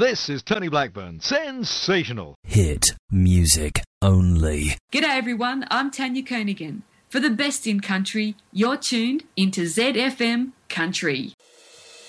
This is Tony Blackburn. Sensational. Hit music only. G'day everyone, I'm Tanya Koenigan. For the best in country, you're tuned into ZFM Country.